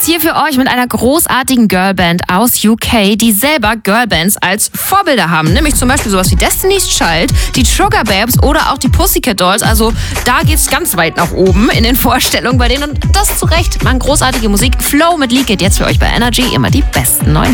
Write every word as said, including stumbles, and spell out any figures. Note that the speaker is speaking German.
jetzt hier für euch mit einer großartigen Girlband aus U K, die selber Girlbands als Vorbilder haben. Nämlich zum Beispiel sowas wie Destiny's Child, die Sugar Babes oder auch die Pussycat Dolls. Also da geht's ganz weit nach oben in den Vorstellungen bei denen. Und das zu Recht. Man, großartige Musik. Flow mit Leak It jetzt für euch bei Energy. Immer die besten neuen